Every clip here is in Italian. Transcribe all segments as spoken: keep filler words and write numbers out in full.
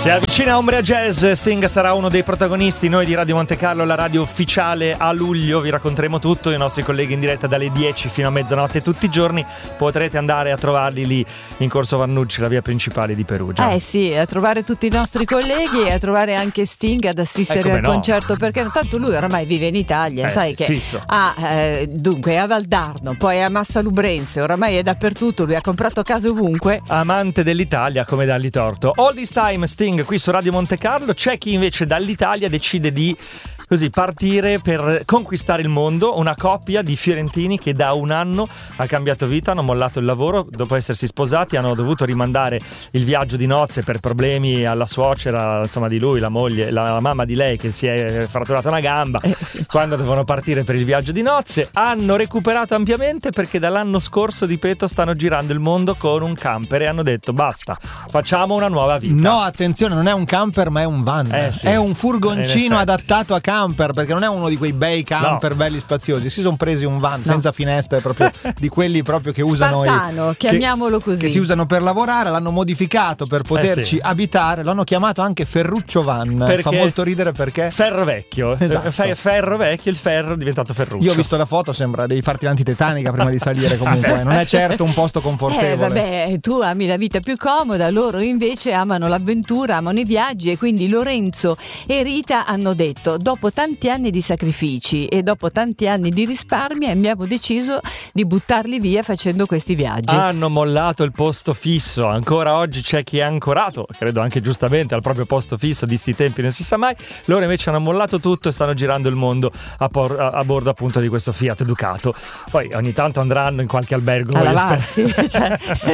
Si avvicina Umbria Jazz, Sting sarà uno dei protagonisti. Noi di Radio Monte Carlo, la radio ufficiale, a luglio vi racconteremo tutto. I nostri colleghi in diretta dalle dieci fino a mezzanotte tutti i giorni. Potrete andare a trovarli lì in Corso Vannucci, la via principale di Perugia. Eh sì, a trovare tutti i nostri colleghi e a trovare anche Sting ad assistere eh, al no. concerto, perché tanto lui oramai vive in Italia, eh, sai sì, che fisso. ah, eh, dunque a Valdarno, poi a Massa Lubrense, oramai è dappertutto, lui ha comprato casa ovunque. Amante dell'Italia, come dargli torto. All this time Sting qui su Radio Monte Carlo. C'è chi invece dall'Italia decide di così partire per conquistare il mondo. Una coppia di fiorentini che da un anno ha cambiato vita, hanno mollato il lavoro dopo essersi sposati, hanno dovuto rimandare il viaggio di nozze per problemi alla suocera, insomma, di lui, la moglie, la, la mamma di lei che si è fratturata una gamba quando dovevano partire per il viaggio di nozze. Hanno recuperato ampiamente perché dall'anno scorso, ripeto, stanno girando il mondo con un camper e hanno detto basta, facciamo una nuova vita. No, attenzione, non è un camper ma è un van, eh sì, è un furgoncino adattato a camper, perché non è uno di quei bei camper no. belli spaziosi. Si sono presi un van no. senza finestre, proprio di quelli proprio che usano Spartano, i, chiamiamolo che, così, che si usano per lavorare. L'hanno modificato per poterci eh sì. abitare, l'hanno chiamato anche Ferruccio Van, perché fa molto ridere perché ferro vecchio, esatto. Fe- ferro vecchio, il ferro è diventato ferruccio. Io ho visto la foto, sembra devi farti l'antitetanica prima di salire, comunque non è certo un posto confortevole. Eh vabbè, tu ami la vita più comoda, loro invece amano l'avventura, amano i viaggi, e quindi Lorenzo e Rita hanno detto: dopo tanti anni di sacrifici e dopo tanti anni di risparmi abbiamo deciso di buttarli via facendo questi viaggi. Hanno mollato il posto fisso, ancora oggi c'è chi è ancorato, credo anche giustamente, al proprio posto fisso, di sti tempi non si sa mai. Loro invece hanno mollato tutto e stanno girando il mondo a, por- a bordo appunto di questo Fiat Ducato. Poi ogni tanto andranno in qualche albergo a lavarsi, cioè,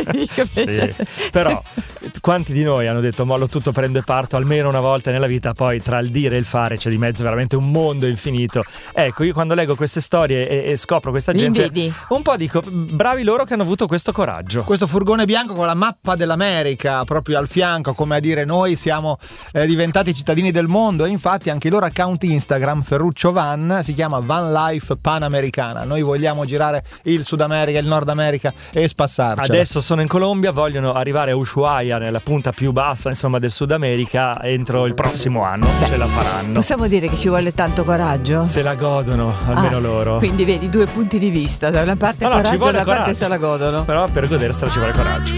sì. Però quanti di noi hanno detto mollo tutto, prendo e parto almeno una volta nella vita? Poi tra il dire e il fare c'è di mezzo veramente un mondo infinito. Ecco, io quando leggo queste storie e, e scopro questa gente, un po' dico bravi loro che hanno avuto questo coraggio. Questo furgone bianco con la mappa dell'America proprio al fianco, come a dire noi siamo eh, diventati cittadini del mondo. E infatti anche il loro account Instagram Ferruccio Van si chiama Van Life Panamericana. Noi vogliamo girare il Sud America, il Nord America e spassarcela. Adesso sono in Colombia, vogliono arrivare a Ushuaia, nella punta più bassa insomma del Sud America, entro il prossimo anno. Beh, ce la faranno. Possiamo dire che ci vuole tanto coraggio? Se la godono, almeno ah, loro. Quindi vedi due punti di vista, da una parte no, coraggio, no, dalla coraggio. parte se la godono. Però per godersela ci vuole coraggio.